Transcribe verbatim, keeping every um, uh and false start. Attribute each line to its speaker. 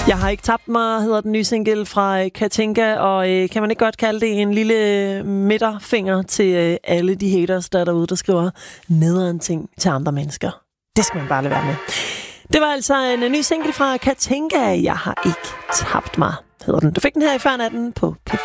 Speaker 1: Jeg har ikke tabt mig, hedder den nye single fra Katinka, og øh, kan man ikke godt kalde det en lille midterfinger til øh, alle de haters, der er derude, der skriver nederen ting til andre mennesker. Det skal man bare lade være med. Det var altså en, en ny single fra Katinka. Jeg har ikke tabt mig, hedder den. Du fik den her i før natten på P